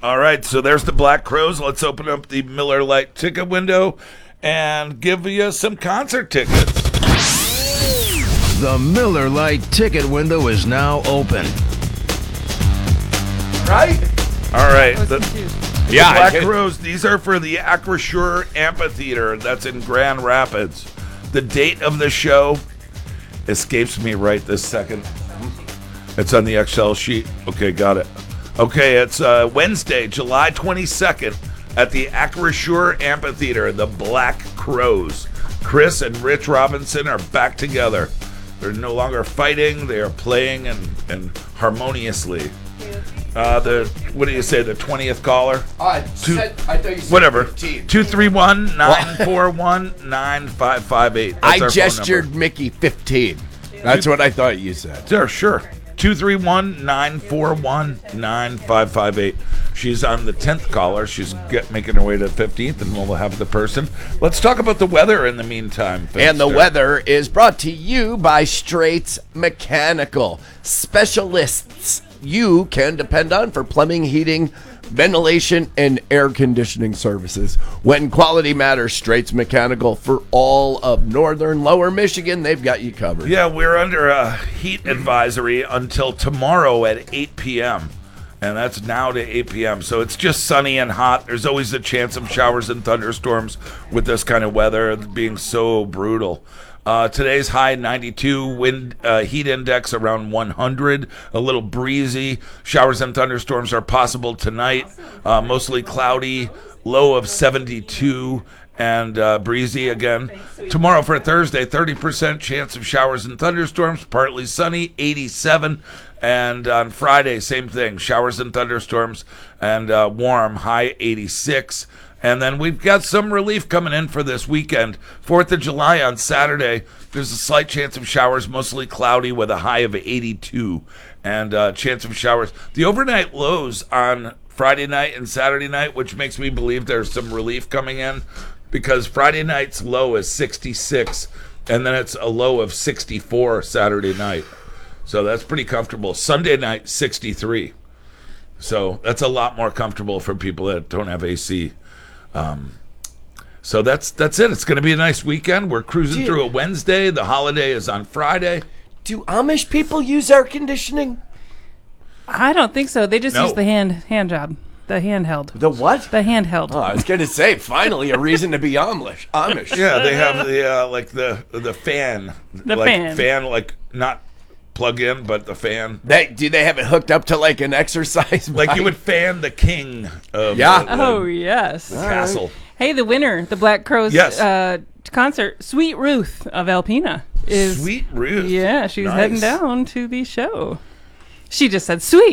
All right, so there's the Black Crows. Let's open up the Miller Lite ticket window and give you some concert tickets. The Miller Lite ticket window is now open. Right? All right. The Black I Crows, these are for the Acrisure Amphitheater. That's in Grand Rapids. The date of the show escapes me right this second. It's on the Excel sheet. Okay, got it. Okay, it's Wednesday, July 22nd at the Acrisure Amphitheater, the Black Crows. Chris and Rich Robinson are back together. They're no longer fighting. They are playing and harmoniously. What do you say, the 20th caller? I thought you said Whatever. 15. 231-941-9558. I gestured Mickey 15. That's what I thought you said. Sure. 231-941-9558. She's on the 10th caller. She's making her way to 15th, and we'll have the person. Let's talk about the weather in the meantime. And the weather is brought to you by Straits Mechanical. Specialists you can depend on for plumbing, heating, ventilation, and air conditioning services. When quality matters, Straits Mechanical for all of northern Lower Michigan. They've got you covered. Yeah, we're under a heat advisory until tomorrow at 8 p.m. And that's now to 8 p.m. So it's just sunny and hot. There's always a chance of showers and thunderstorms with this kind of weather being so brutal. Today's high 92, wind heat index around 100, a little breezy. Showers and thunderstorms are possible tonight. Mostly cloudy, low of 72 and breezy again. Tomorrow for Thursday, 30% chance of showers and thunderstorms, partly sunny, 87. And on Friday, same thing, showers and thunderstorms and warm, high 86. And then we've got some relief coming in for this weekend. 4th of July on Saturday, there's a slight chance of showers, mostly cloudy with a high of 82. And chance of showers. The overnight lows on Friday night and Saturday night, which makes me believe there's some relief coming in, because Friday night's low is 66, and then it's a low of 64 Saturday night. So that's pretty comfortable. Sunday night, 63. So that's a lot more comfortable for people that don't have AC. So that's it. It's going to be a nice weekend. We're cruising through a Wednesday. The holiday is on Friday. Do Amish people use air conditioning? I don't think so. They just use the hand job. The handheld. The what? The handheld. Oh, I was going to say, finally, a reason to be Amish. Yeah, they have the fan. The fan, like not plug in, but the fan. Do they have it hooked up to like an exercise bike? Like you would fan the king of yes. the castle. Hey, the winner, the Black Crows Yes. concert, Sweet Ruth of Alpena. Is Sweet Ruth. Yeah, she's Nice. heading down to the show. She just said sweet.